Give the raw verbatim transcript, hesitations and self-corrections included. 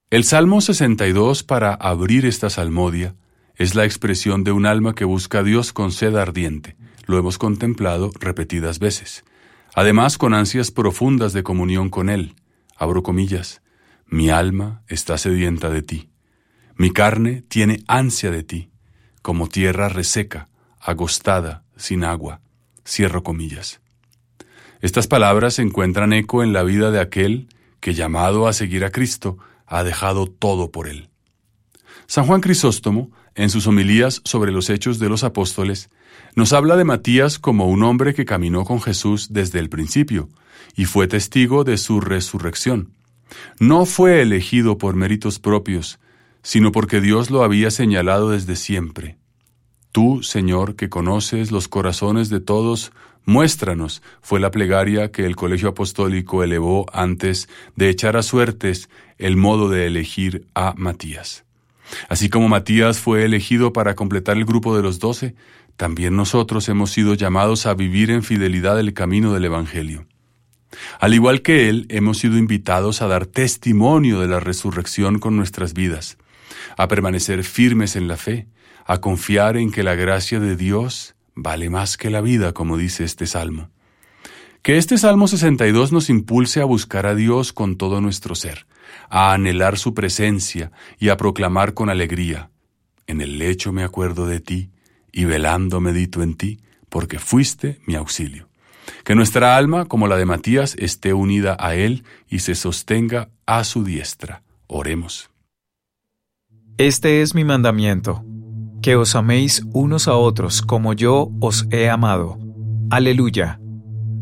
El Salmo sesenta y dos, para abrir esta salmodia, es la expresión de un alma que busca a Dios con sed ardiente. Lo hemos contemplado repetidas veces. Además, con ansias profundas de comunión con Él. Abro comillas. Mi alma está sedienta de ti. Mi carne tiene ansia de ti, como tierra reseca, agostada, sin agua. Cierro comillas. Estas palabras encuentran eco en la vida de aquel que, llamado a seguir a Cristo, ha dejado todo por Él. San Juan Crisóstomo, en sus homilías sobre los Hechos de los Apóstoles, nos habla de Matías como un hombre que caminó con Jesús desde el principio y fue testigo de su resurrección. No fue elegido por méritos propios, sino porque Dios lo había señalado desde siempre. Tú, Señor, que conoces los corazones de todos, muéstranos, fue la plegaria que el Colegio Apostólico elevó antes de echar a suertes el modo de elegir a Matías. Así como Matías fue elegido para completar el grupo de los doce, también nosotros hemos sido llamados a vivir en fidelidad el camino del Evangelio. Al igual que él, hemos sido invitados a dar testimonio de la resurrección con nuestras vidas, a permanecer firmes en la fe, a confiar en que la gracia de Dios vale más que la vida, como dice este salmo. Que este Salmo sesenta y dos nos impulse a buscar a Dios con todo nuestro ser, a anhelar su presencia y a proclamar con alegría: en el lecho me acuerdo de ti, y velando medito en ti, porque fuiste mi auxilio. Que nuestra alma, como la de Matías, esté unida a Él y se sostenga a su diestra. Oremos. Este es mi mandamiento, que os améis unos a otros como yo os he amado. Aleluya.